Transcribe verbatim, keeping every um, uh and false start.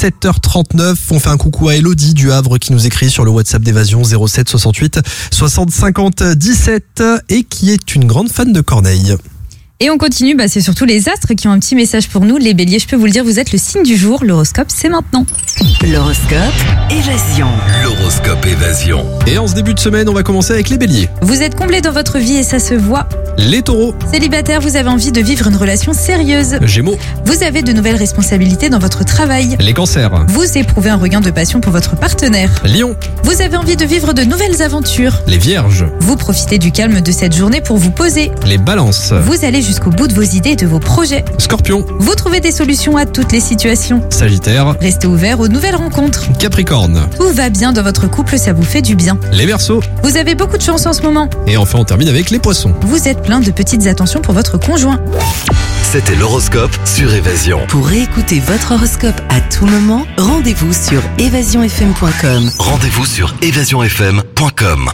sept heures trente-neuf. On fait un coucou à Elodie du Havre qui nous écrit sur le WhatsApp d'Évasion zéro sept soixante-huit soixante cinquante dix-sept et qui est une grande fan de Corneille. Et on continue, bah c'est surtout les astres qui ont un petit message pour nous. Les béliers, je peux vous le dire, vous êtes le signe du jour. L'horoscope, c'est maintenant. L'horoscope Évasion. L'horoscope Évasion. Et en ce début de semaine, on va commencer avec les béliers. Vous êtes comblés dans votre vie et ça se voit. Les taureaux. Célibataire, vous avez envie de vivre une relation sérieuse. Gémeaux. Vous avez de nouvelles responsabilités dans votre travail. Les cancers. Vous éprouvez un regain de passion pour votre partenaire. Lion. Vous avez envie de vivre de nouvelles aventures. Les vierges. Vous profitez du calme de cette journée pour vous poser. Les balances. Vous allez jusqu'au bout de vos idées et de vos projets. Scorpion. Vous trouvez des solutions à toutes les situations. Sagittaire. Restez ouvert aux nouvelles rencontres. Capricorne. Tout va bien dans votre couple, ça vous fait du bien. Les verseaux. Vous avez beaucoup de chance en ce moment. Et enfin, on termine avec les poissons. Vous êtes plein de petites attentions pour votre conjoint. C'était l'horoscope sur Évasion. Pour réécouter votre horoscope à tout moment, rendez-vous sur évasion f m point com. Rendez-vous sur évasion f m point com.